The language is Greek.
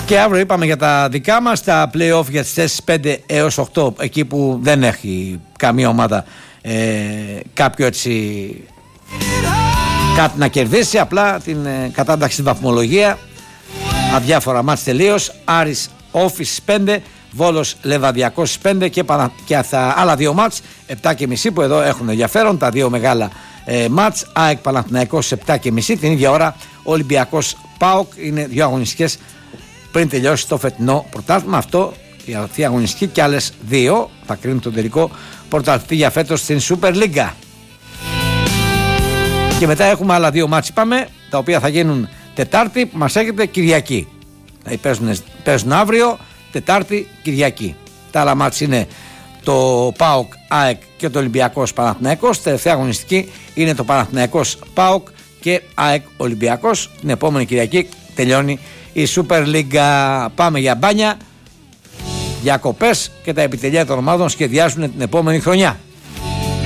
Και αύριο είπαμε για τα δικά μας, τα play-off για τις θέσεις 5 έως 8, εκεί που δεν έχει καμία ομάδα κάποιο έτσι κάτι να κερδίσει, απλά την κατάταξη στη βαθμολογία, αδιάφορα μάτς τελείως. Άρης Όφης 5, Βόλος Λεβαδιακός 5 και τα άλλα δύο μάτς 7.30 που εδώ έχουν ενδιαφέρον, τα δύο μεγάλα μάτς. ΑΕΚ Παναθηναϊκός 7.30, την ίδια ώρα Ολυμπιακός ΠΑΟΚ. Είναι δύο αγωνιστικές πριν τελειώσει το φετινό πρωτάθλημα. Αυτό η αυτή αγωνιστική και άλλες δύο θα κρίνουν τον τελικό πρωταθλητή για φέτος στην Super League. Και μετά έχουμε άλλα δύο μάτς, είπαμε, τα οποία θα γίνουν Τετάρτη, που μας έρχεται Κυριακή. Παίζουν αύριο, Τετάρτη, Κυριακή. Τα άλλα μάτς είναι το ΠΑΟΚ ΑΕΚ και το Ολυμπιακός Παναθηναϊκός. Τελευταία αγωνιστική είναι το Παναθηναϊκός ΠΑΟΚ και ΑΕΚ Ολυμπιακός. Την επόμενη Κυριακή τελειώνει η Super League. Πάμε για μπάνια, διακοπές και τα επιτελεία των ομάδων σχεδιάζουν την επόμενη χρονιά.